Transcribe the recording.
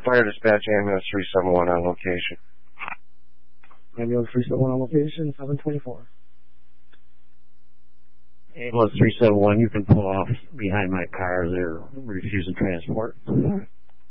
Fire dispatch, ambulance 371 on location. Ambulance 371 on location, 724. Ambulance 371, you can pull off behind my car. They're refusing transport.